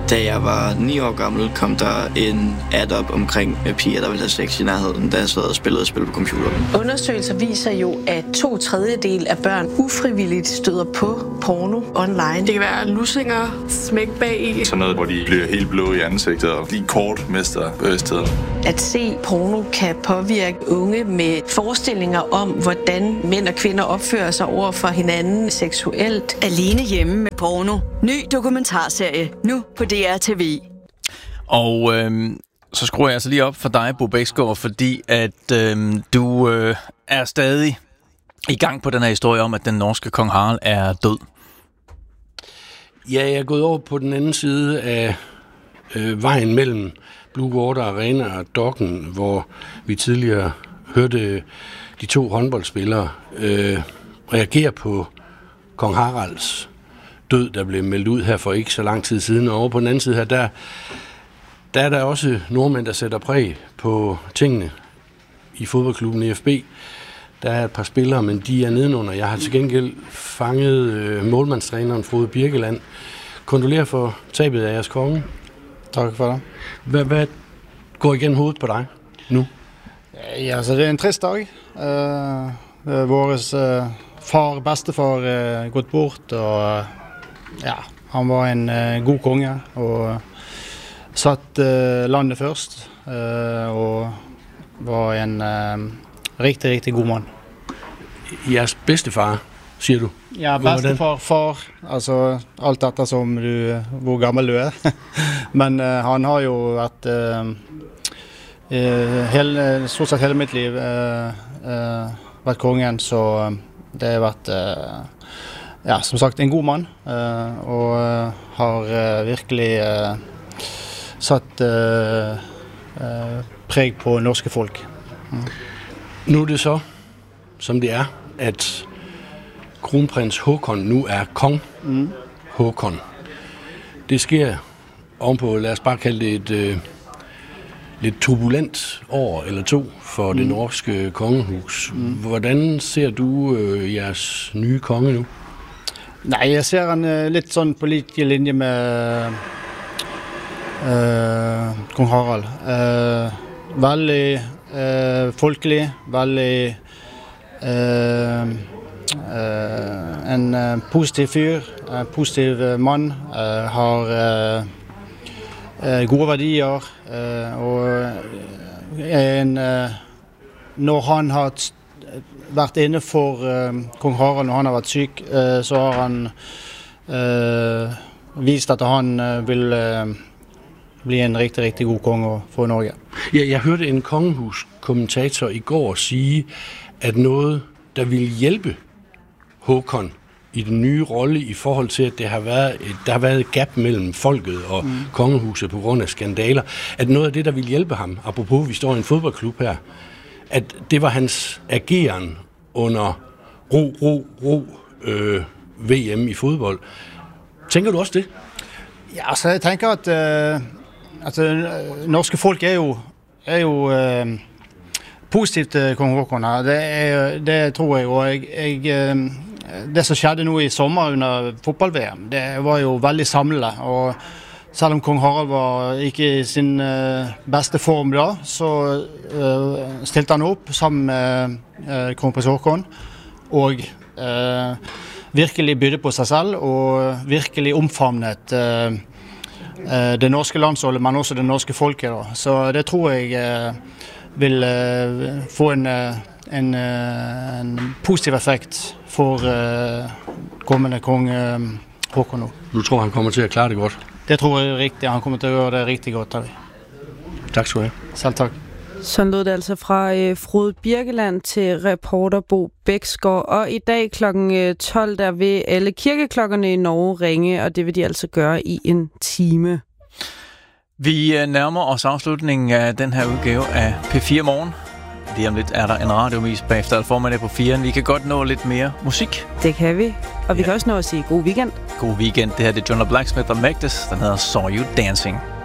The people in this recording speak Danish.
Da jeg var 9 år gammel, kom der en ad op omkring piger, der ville have sex i nærheden, da jeg sad og spillede spil på computeren. Undersøgelser viser jo, at 2/3 af børn ufrivilligt støder på porno online. Det kan være lussinger, smæk bag i. Sådan noget, hvor de bliver helt blå i ansigtet og lige kort mister bevidstheden. At se porno kan påvirke unge med forestillinger om, hvordan mænd og kvinder opfører sig over for hinanden seksuelt. Alene hjemme med porno. Ny dokumentarserie nu på DRTV. Og så skruer jeg altså lige op for dig, Bo Bæksgaard, fordi at du er stadig i gang på den her historie om, at den norske kong Harald er død. Ja, jeg er gået over på den anden side af vejen mellem Blue Water Arena og Dokken, hvor vi tidligere hørte de 2 håndboldspillere reagere på kong Haralds død, der blev meldt ud her for ikke så lang tid siden. Og over på den anden side her, der er der også nordmænd, der sætter præg på tingene i fodboldklubben EFB. Der er et par spillere, men de er nedenunder. Jeg har til gengæld fanget målmandstræneren Frode Birkeland. Kondolerer for tabet af jeres konge. Tak for det. Hvad går igennem hovedet på dig nu? Ja, så det er en trist dag. Vores bestefar gått bort, og ja, han var en god konge og satt landet først, og var en rigtig, rigtig god mand. Jeres bedstefar, siger du? Ja, bestefar, far, altså alt etter som hvor gammel du er. Men han har jo vært stort sett hele mitt liv vært kongen, så det har vært, ja, som sagt, en god mann, og har virkelig satt præg på norske folk. Nu er det så, som det er, at kronprins Håkon nu er kong Håkon. Det sker ovenpå, lad os bare kalde det et lidt turbulent år eller 2 for det norske kongehus. Hvordan ser du jeres nye konge nu? Nej, jeg ser han lidt sådan på lige linje med kong Harald. Veldig folkelig, veldig en positiv fyr, en positiv mand, har gode verdier, og når han har vært inne for kong Harald, når han har vært syk, så har han vist at han vil bli en rigtig, rigtig god konge for Norge. Ja, jeg hørte en kongehuskommentator i går sige, at noget, der ville hjælpe Håkon i den nye rolle i forhold til, at der har været et gap mellem folket og kongehuset på grund af skandaler, at noget af det, der ville hjælpe ham, apropos vi står i en fodboldklub her, at det var hans ageren under VM i fodbold. Tænker du også det? Ja, altså jeg tænker, at norske folk er jo positivt til kong Håkon her. Det tror jeg, og det som skjedde nu i sommer under fotball-VM, det var jo veldig samlende, og selv om kong Harald var ikke i sin beste form da, så stilte han opp sammen med kronprins Håkon, og virkelig bydde på seg selv, og virkelig omfavnet det norske landsholdet, men også det norske folket da. Så det tror jeg vil få en positiv effekt for kommende kong Håkon nu. Du tror, han kommer til at klare det godt? Det tror jeg rigtigt. Han kommer til at gøre det rigtig godt. Tak skal du have. Selv tak. Sådan lød det altså fra Frode Birkeland til reporter Bo Bæksgaard. Og i dag kl. 12, der vil alle kirkeklokkerne i Norge ringe, og det vil de altså gøre i en time. Vi nærmer os afslutningen af den her udgave af P4 Morgen. Lige om lidt er der en radiovis bagefter formiddag på 4'eren. Vi kan godt nå lidt mere musik. Det kan vi. Og vi kan også nå at sige god weekend. God weekend. Det her er John Blacksmith og Magdes. Den hedder Saw You Dancing.